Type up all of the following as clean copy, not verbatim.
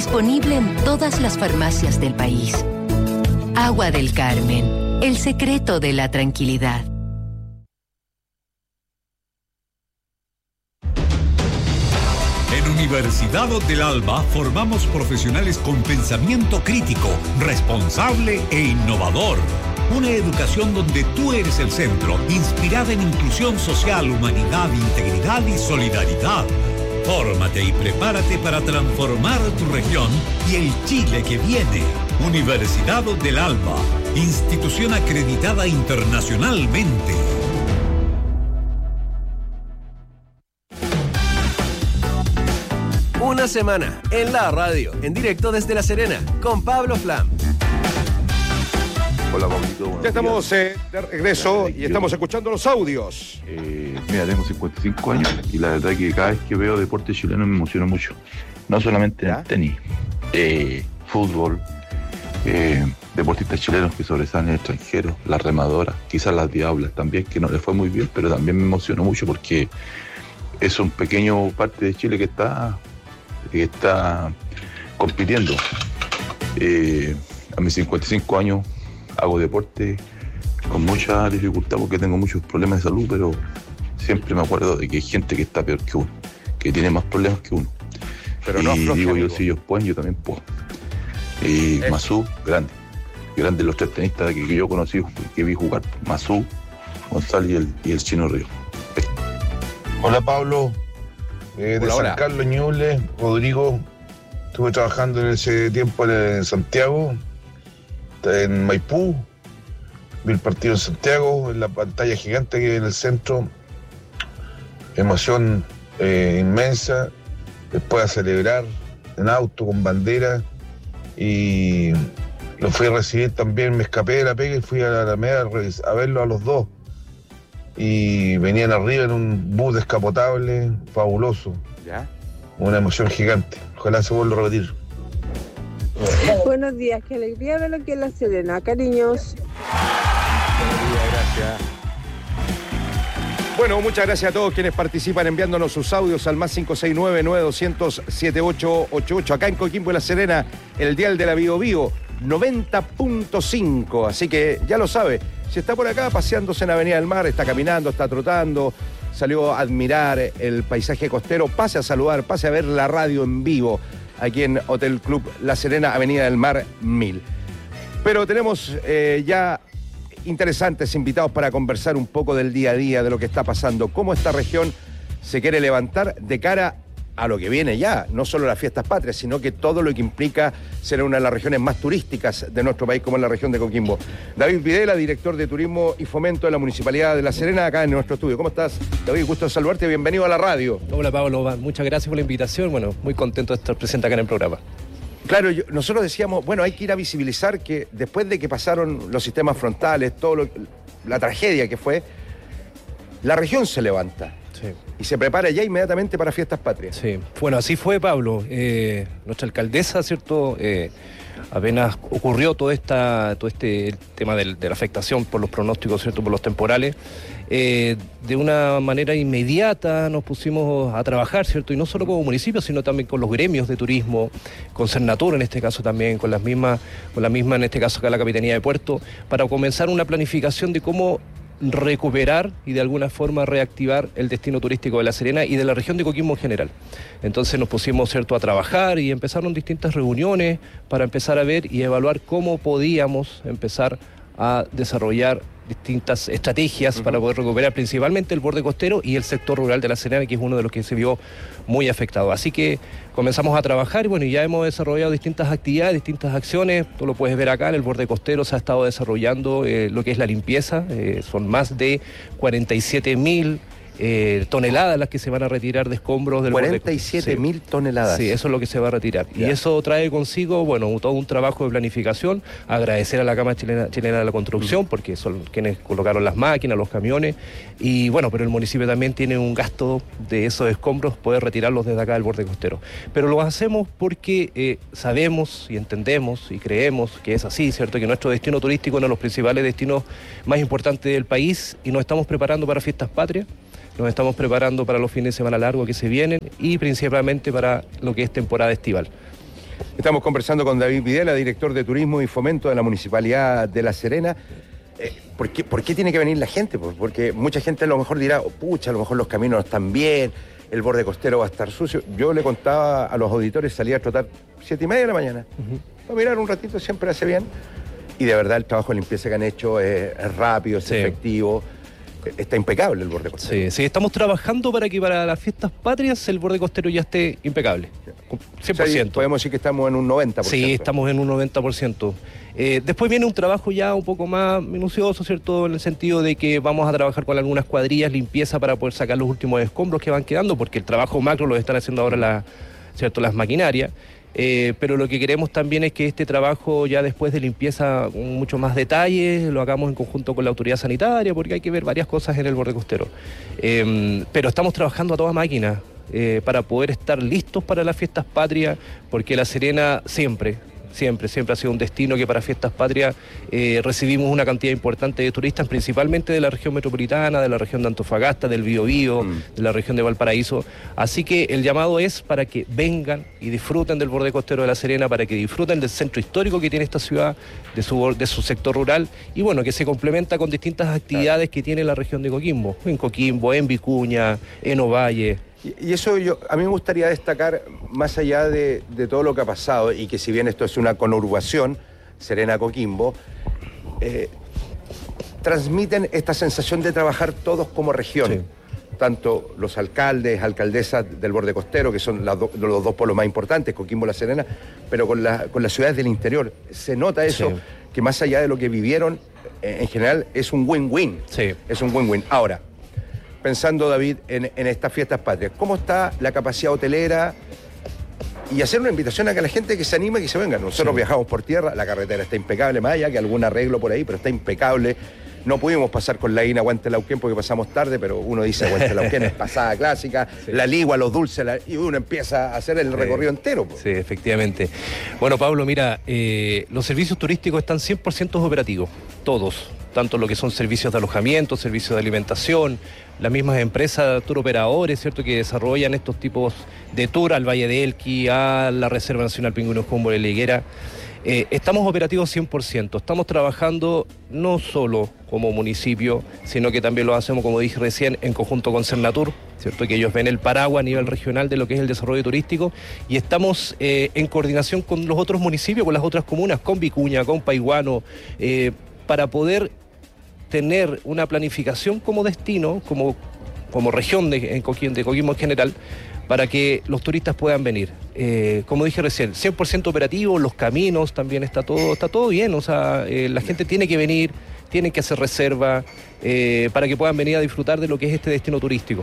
Disponible en todas las farmacias del país. Agua del Carmen, el secreto de la tranquilidad. En Universidad del Alba formamos profesionales con pensamiento crítico, responsable e innovador. Una educación donde tú eres el centro, inspirada en inclusión social, humanidad, integridad y solidaridad. Fórmate y prepárate para transformar tu región y el Chile que viene. Universidad del Alba, institución acreditada internacionalmente. Una semana en la radio, en directo desde La Serena, con Pablo Flam. Hola, Pablito. Ya estamos de regreso y estamos escuchando los audios. Mira, tengo 55 años y la verdad que cada vez que veo deporte chileno me emociona mucho. No solamente en el tenis, fútbol, deportistas chilenos que sobresalen en el extranjero, las remadoras, quizás las diablas también, que no les fue muy bien, pero también me emocionó mucho porque es un pequeño parte de Chile que está compitiendo. A mis 55 años hago deporte con mucha dificultad porque tengo muchos problemas de salud, pero siempre me acuerdo de que hay gente que está peor que uno, que tiene más problemas que uno. Pero no y afloje, digo amigo. yo, si ellos pueden, yo también puedo. Masú, grande los tres tenistas que yo conocí, que vi jugar, Masú, González y el Chino Río. Hola, Pablo, de Hola, San hola. Carlos, Ñuble, Rodrigo. Estuve trabajando en ese tiempo en Santiago, en Maipú. Vi el partido en Santiago, en la pantalla gigante que hay en el centro. Emoción inmensa. Después a celebrar en auto, con bandera. Y lo fui a recibir también. Me escapé de la pega y fui a la Alameda a verlo a los dos. Y venían arriba en un bus descapotable, fabuloso. ¿Ya? Una emoción gigante. Ojalá se vuelva a repetir. Buenos días, qué alegría verlo aquí en La Serena, cariños. Gracias. Bueno, muchas gracias a todos quienes participan enviándonos sus audios al más 569-900-7888. Acá en Coquimbo y La Serena, el dial de la Bio Bio, 90.5. Así que ya lo sabe, si está por acá paseándose en Avenida del Mar, está caminando, está trotando, salió a admirar el paisaje costero, pase a saludar, pase a ver la radio en vivo aquí en Hotel Club La Serena, Avenida del Mar 1000. Pero tenemos ya interesantes invitados para conversar un poco del día a día, de lo que está pasando, cómo esta región se quiere levantar de cara a lo que viene ya, no solo las fiestas patrias, sino que todo lo que implica ser una de las regiones más turísticas de nuestro país, como es la región de Coquimbo. David Videla, director de Turismo y Fomento de la Municipalidad de La Serena, acá en nuestro estudio. ¿Cómo estás, David? Gusto de saludarte, bienvenido a la radio. Hola, Pablo, muchas gracias por la invitación. Bueno, muy contento de estar presente acá en el programa. Claro, nosotros decíamos, bueno, hay que ir a visibilizar que después de que pasaron los sistemas frontales, la tragedia que fue, la región se levanta. Sí. Y se prepara ya inmediatamente para fiestas patrias. Sí, bueno, así fue, Pablo. Nuestra alcaldesa, ¿cierto? Apenas ocurrió todo este tema de la afectación por los pronósticos, ¿cierto? Por los temporales. De una manera inmediata nos pusimos a trabajar, ¿cierto? Y no solo como municipio, sino también con los gremios de turismo, con Cernatur en este caso también, con la misma en este caso acá la Capitanía de Puerto, para comenzar una planificación de cómo recuperar y de alguna forma reactivar el destino turístico de La Serena y de la región de Coquimbo en general. Entonces nos pusimos, ¿cierto?, a trabajar y empezaron distintas reuniones para empezar a ver y evaluar cómo podíamos empezar a desarrollar distintas estrategias para poder recuperar principalmente el borde costero y el sector rural de La Serena, que es uno de los que se vio muy afectado. Así que comenzamos a trabajar y bueno, ya hemos desarrollado distintas actividades, distintas acciones. Tú lo puedes ver acá, en el borde costero se ha estado desarrollando lo que es la limpieza. Son más de 47.000 toneladas las que se van a retirar de escombros del 47.000 toneladas. Sí, eso es lo que se va a retirar. Ya. Y eso trae consigo, bueno, todo un trabajo de planificación. Agradecer a la Cámara Chilena de la Construcción, porque son quienes colocaron las máquinas, los camiones. Y bueno, pero el municipio también tiene un gasto de esos escombros, poder retirarlos desde acá del borde costero. Pero lo hacemos porque sabemos y entendemos y creemos que es así, ¿cierto? Que nuestro destino turístico es uno de los principales destinos más importantes del país y nos estamos preparando para fiestas patrias. Nos estamos preparando para los fines de semana largos que se vienen y principalmente para lo que es temporada estival. Estamos conversando con David Videla, director de Turismo y Fomento de la Municipalidad de La Serena. ¿Por qué tiene que venir la gente? Porque mucha gente a lo mejor dirá, pucha, a lo mejor los caminos no están bien, el borde costero va a estar sucio. Yo le contaba a los auditores, salía a trotar 7:30 de la mañana. A mirar un ratito, siempre hace bien. Y de verdad el trabajo de limpieza que han hecho es rápido, es efectivo. Está impecable el borde costero. Sí, estamos trabajando para que para las fiestas patrias el borde costero ya esté impecable. 100%. O sea, podemos decir que estamos en un 90%. Sí, estamos en un 90%. Después viene un trabajo ya un poco más minucioso, ¿cierto? En el sentido de que vamos a trabajar con algunas cuadrillas, limpieza para poder sacar los últimos escombros que van quedando, porque el trabajo macro lo están haciendo ahora las maquinarias. Pero lo que queremos también es que este trabajo ya después de limpieza con mucho más detalle lo hagamos en conjunto con la autoridad sanitaria, porque hay que ver varias cosas en el borde costero. Pero estamos trabajando a toda máquina para poder estar listos para las fiestas patrias, porque La Serena siempre ha sido un destino que para fiestas patrias recibimos una cantidad importante de turistas, principalmente de la región metropolitana, de la región de Antofagasta, del Biobío, de la región de Valparaíso. Así que el llamado es para que vengan y disfruten del borde costero de La Serena, para que disfruten del centro histórico que tiene esta ciudad, de su sector rural, y bueno, que se complementa con distintas actividades que tiene la región de Coquimbo, en Vicuña, en Ovalle. Y eso a mí me gustaría destacar, más allá de todo lo que ha pasado, y que si bien esto es una conurbación, Serena-Coquimbo, transmiten esta sensación de trabajar todos como región. Sí. Tanto los alcaldes, alcaldesas del borde costero, que son los dos polos más importantes, Coquimbo y La Serena, pero con las ciudades del interior. Se nota eso, que más allá de lo que vivieron, en general es un win-win. Sí. Es un win-win. Ahora, pensando, David, en estas fiestas patrias, ¿cómo está la capacidad hotelera? Y hacer una invitación a que la gente que se anime, que se venga. Nosotros viajamos por tierra, la carretera está impecable, más allá que algún arreglo por ahí, pero está impecable. No pudimos pasar con la INA Huantelauquén porque pasamos tarde, pero uno dice Huantelauquén es pasada clásica, la Ligua, los dulces, y uno empieza a hacer el recorrido entero. Pues. Sí, efectivamente. Bueno, Pablo, mira, los servicios turísticos están 100% operativos, todos. Tanto lo que son servicios de alojamiento, servicios de alimentación, las mismas empresas tour operadores, ¿cierto?, que desarrollan estos tipos de tour al Valle de Elqui, a la Reserva Nacional Pingüinos Humboldt de la Higuera. Estamos operativos 100%, estamos trabajando no solo como municipio, sino que también lo hacemos, como dije recién, en conjunto con Cernatur, ¿cierto?, que ellos ven el paraguas a nivel regional de lo que es el desarrollo turístico, y estamos en coordinación con los otros municipios, con las otras comunas, con Vicuña, con Paiguano, para poder tener una planificación como destino, como región de Coquimbo en general, para que los turistas puedan venir. Como dije recién, 100% operativo, los caminos también está todo bien, o sea, la gente tiene que venir, tienen que hacer reserva para que puedan venir a disfrutar de lo que es este destino turístico.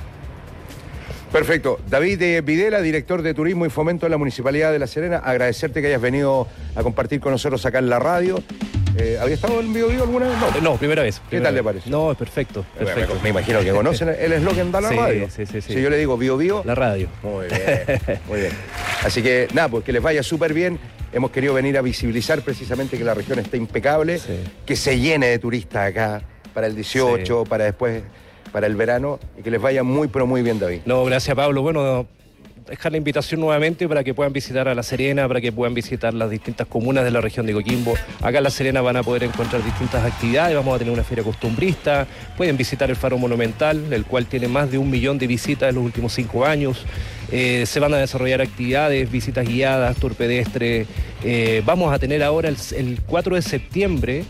Perfecto. David Videla, director de Turismo y Fomento de la Municipalidad de La Serena, agradecerte que hayas venido a compartir con nosotros acá en la radio. ¿Había estado en Biobío alguna vez? No, primera vez. ¿Qué tal le parece? No, es perfecto. Me imagino que conocen el eslogan de la radio. Sí. Si yo le digo Biobío... La radio. Muy bien. Así que, nada, pues que les vaya súper bien. Hemos querido venir a visibilizar precisamente que la región está impecable, que se llene de turistas acá para el 18, para después, para el verano, y que les vaya muy, pero muy bien, David. No, gracias, Pablo. Bueno, dejar la invitación nuevamente para que puedan visitar a La Serena, para que puedan visitar las distintas comunas de la región de Coquimbo. Acá en La Serena van a poder encontrar distintas actividades, vamos a tener una feria costumbrista, pueden visitar el Faro Monumental, el cual tiene más de 1 millón de visitas en los últimos 5 años. Se van a desarrollar actividades, visitas guiadas, tour pedestre. Vamos a tener ahora el 4 de septiembre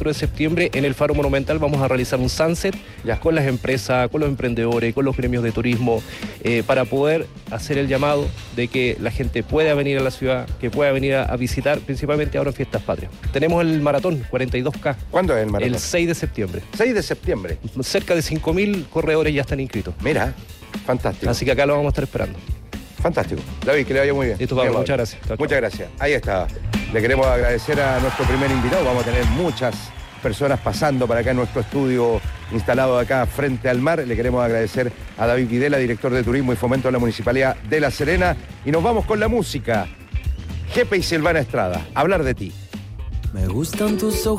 en el Faro Monumental vamos a realizar un sunset con las empresas, con los emprendedores, con los gremios de turismo, para poder hacer el llamado de que la gente pueda venir a la ciudad, que pueda venir a visitar, principalmente ahora en Fiestas Patrias. Tenemos el maratón, 42K. ¿Cuándo es el maratón? El 6 de septiembre. 6 de septiembre. Cerca de 5.000 corredores ya están inscritos. Mira, fantástico. Así que acá lo vamos a estar esperando. Fantástico. David, que le vaya muy bien. Listo, Pablo, muchas gracias. Chao. Muchas gracias. Ahí está. Le queremos agradecer a nuestro primer invitado. Vamos a tener muchas personas pasando para acá en nuestro estudio instalado acá frente al mar. Le queremos agradecer a David Videla, director de Turismo y Fomento de la Municipalidad de La Serena. Y nos vamos con la música. Jepe y Silvana Estrada, Hablar de ti. Me gustan tus ojos.